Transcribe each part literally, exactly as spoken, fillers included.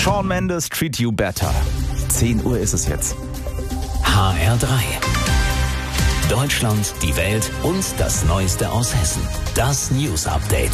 Shawn Mendes, Treat You Better. zehn Uhr ist es jetzt. H R drei. Deutschland, die Welt und das Neueste aus Hessen. Das News Update.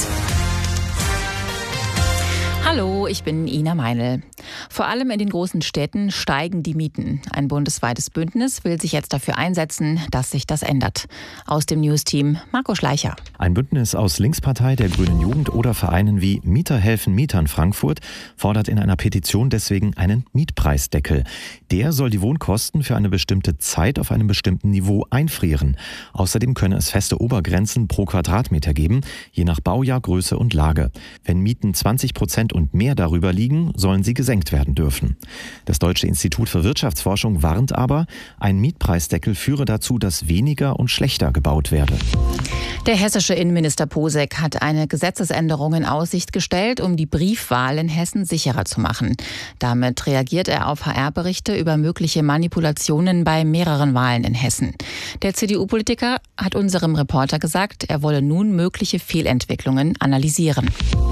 Hallo, ich bin Ina Meinl. Vor allem in den großen Städten steigen die Mieten. Ein bundesweites Bündnis will sich jetzt dafür einsetzen, dass sich das ändert. Aus dem News-Team Marco Schleicher. Ein Bündnis aus Linkspartei, der Grünen Jugend oder Vereinen wie Mieter helfen Mietern Frankfurt fordert in einer Petition deswegen einen Mietpreisdeckel. Der soll die Wohnkosten für eine bestimmte Zeit auf einem bestimmten Niveau einfrieren. Außerdem könne es feste Obergrenzen pro Quadratmeter geben, je nach Baujahr, Größe und Lage. Wenn Mieten zwanzig Prozent und mehr darüber liegen, sollen sie gesenkt werden dürfen. Das Deutsche Institut für Wirtschaftsforschung warnt aber, ein Mietpreisdeckel führe dazu, dass weniger und schlechter gebaut werde. Der hessische Innenminister Posek hat eine Gesetzesänderung in Aussicht gestellt, um die Briefwahl in Hessen sicherer zu machen. Damit reagiert er auf H R-Berichte über mögliche Manipulationen bei mehreren Wahlen in Hessen. Der C D U-Politiker hat unserem Reporter gesagt, er wolle nun mögliche Fehlentwicklungen analysieren.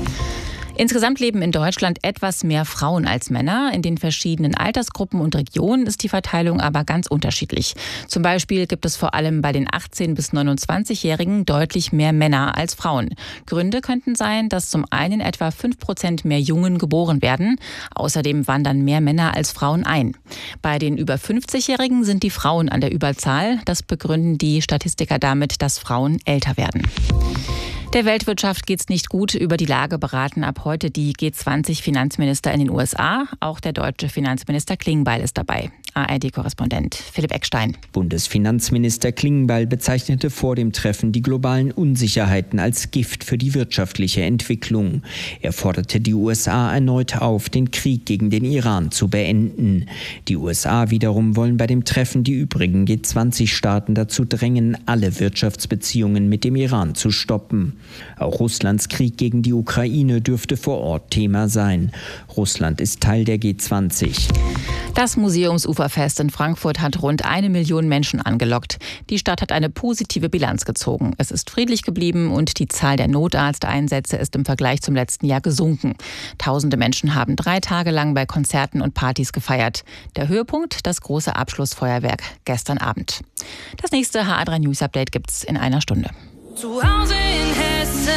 Insgesamt leben in Deutschland etwas mehr Frauen als Männer. In den verschiedenen Altersgruppen und Regionen ist die Verteilung aber ganz unterschiedlich. Zum Beispiel gibt es vor allem bei den achtzehn- bis neunundzwanzigjährigen deutlich mehr Männer als Frauen. Gründe könnten sein, dass zum einen etwa fünf Prozent mehr Jungen geboren werden. Außerdem wandern mehr Männer als Frauen ein. Bei den über fünfzigjährigen sind die Frauen an der Überzahl. Das begründen die Statistiker damit, dass Frauen älter werden. Der Weltwirtschaft geht's nicht gut. Über die Lage beraten ab heute die G zwanzig Finanzminister in den U S A. Auch der deutsche Finanzminister Klingbeil ist dabei. A R D-Korrespondent Philipp Eckstein. Bundesfinanzminister Klingbeil bezeichnete vor dem Treffen die globalen Unsicherheiten als Gift für die wirtschaftliche Entwicklung. Er forderte die U S A erneut auf, den Krieg gegen den Iran zu beenden. Die U S A wiederum wollen bei dem Treffen die übrigen G zwanzig Staaten dazu drängen, alle Wirtschaftsbeziehungen mit dem Iran zu stoppen. Auch Russlands Krieg gegen die Ukraine dürfte vor Ort Thema sein. Russland ist Teil der G zwanzig. Das Museumsuferfest in Frankfurt hat rund eine Million Menschen angelockt. Die Stadt hat eine positive Bilanz gezogen. Es ist friedlich geblieben und die Zahl der Notarzteinsätze ist im Vergleich zum letzten Jahr gesunken. Tausende Menschen haben drei Tage lang bei Konzerten und Partys gefeiert. Der Höhepunkt, das große Abschlussfeuerwerk gestern Abend. Das nächste H R drei News Update gibt's in einer Stunde. Zu Hause in Hessen.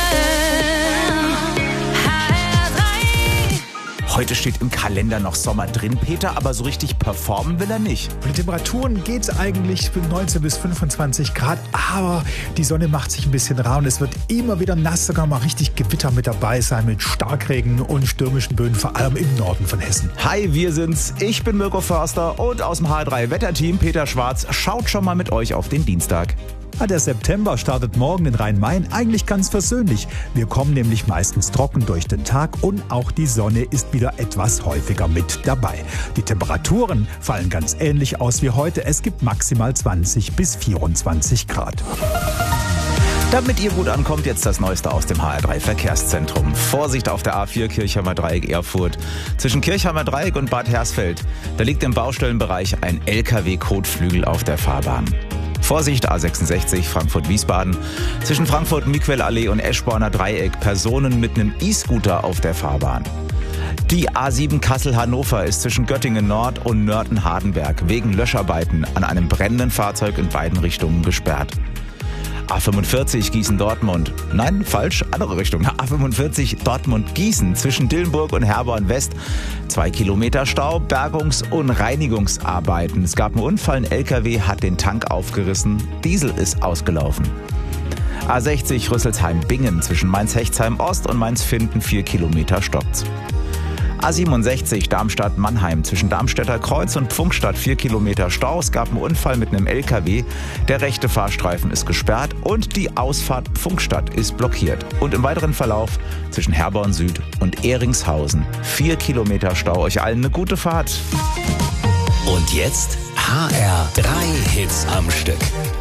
H R drei. Heute steht im Kalender noch Sommer drin, Peter, aber so richtig performen will er nicht. Von den Temperaturen geht es eigentlich für neunzehn bis fünfundzwanzig Grad, aber die Sonne macht sich ein bisschen rar und es wird immer wieder nass, sogar mal richtig Gewitter mit dabei sein mit Starkregen und stürmischen Böen, vor allem im Norden von Hessen. Hi, wir sind's. Ich bin Mirko Förster und aus dem H R drei Wetterteam Peter Schwarz schaut schon mal mit euch auf den Dienstag. Ja, der September startet morgen in Rhein-Main eigentlich ganz versöhnlich. Wir kommen nämlich meistens trocken durch den Tag und auch die Sonne ist wieder etwas häufiger mit dabei. Die Temperaturen fallen ganz ähnlich aus wie heute. Es gibt maximal zwanzig bis vierundzwanzig Grad. Damit ihr gut ankommt, jetzt das Neueste aus dem H R drei Verkehrszentrum. Vorsicht auf der A vier Kirchheimer Dreieck Erfurt. Zwischen Kirchheimer Dreieck und Bad Hersfeld. Da liegt im Baustellenbereich ein L K W-Kotflügel auf der Fahrbahn. Vorsicht, A sechsundsechzig Frankfurt-Wiesbaden. Zwischen Frankfurt-Miquel-Allee und Eschborner Dreieck Personen mit einem E-Scooter auf der Fahrbahn. Die A sieben Kassel-Hannover ist zwischen Göttingen-Nord und Nörten-Hardenberg wegen Löscharbeiten an einem brennenden Fahrzeug in beiden Richtungen gesperrt. A fünfundvierzig Gießen-Dortmund. Nein, falsch, andere Richtung. A fünfundvierzig Dortmund-Gießen zwischen Dillenburg und Herborn-West. Zwei Kilometer Stau, Bergungs- und Reinigungsarbeiten. Es gab einen Unfall, ein L K W hat den Tank aufgerissen. Diesel ist ausgelaufen. A sechzig Rüsselsheim-Bingen zwischen Mainz-Hechtsheim-Ost und Mainz-Finden. Vier Kilometer stockt's. A siebenundsechzig Darmstadt-Mannheim zwischen Darmstädter Kreuz und Pfungstadt vier Kilometer Stau. Es gab einen Unfall mit einem L K W. Der rechte Fahrstreifen ist gesperrt und die Ausfahrt Pfungstadt ist blockiert. Und im weiteren Verlauf zwischen Herborn Süd und Ehringshausen vier Kilometer Stau. Euch allen eine gute Fahrt. Und jetzt H R drei Hits am Stück.